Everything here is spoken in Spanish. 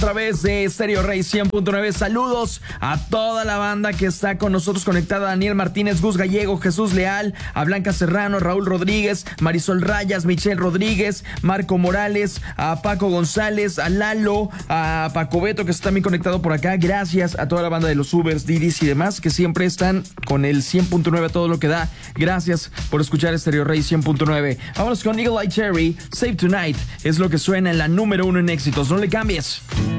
través de Stereo Rey 100.9. Saludos a toda la banda que está con nosotros conectada: Daniel Martínez, Gus Gallego, Jesús Leal, a Blanca Serrano, Raúl Rodríguez, Marisol Rayas, Michelle Rodríguez, Marco Morales, a Paco González, a Lalo, a Paco Beto, que está también conectado por acá. Gracias a toda la banda de los Ubers, Didis y demás que siempre están con el 100.9 a todo lo que da. Gracias por escuchar Stereo Rey 100.9. Vámonos con Eagle Eye Cherry. Save Tonight es lo que suena en la número 1 en éxitos. No le cambies.